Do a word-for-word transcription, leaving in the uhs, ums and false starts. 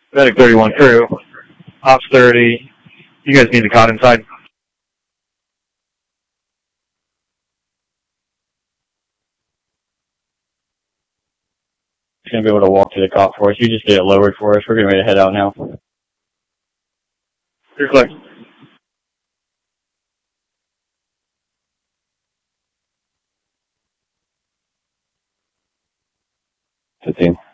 Medic thirty-one crew, Ops thirty, you guys need the cot inside. He's going to be able to walk to the cot for us. You just get it lowered for us. We're getting ready to head out now. You're clear. fifteen.